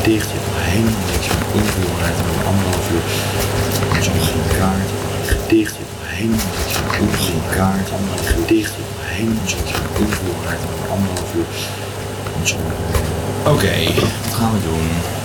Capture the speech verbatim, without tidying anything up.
gedicht, je hebt helemaal niks met invoerheid en over anderhalf uur. Dan is al geen kaart, een gedicht, je hebt helemaal niks met invoerheid, kaart, een gedicht, je hebt helemaal niks met invoerheid en over anderhalf uur. Dan is al... Oké, okay, wat gaan we doen?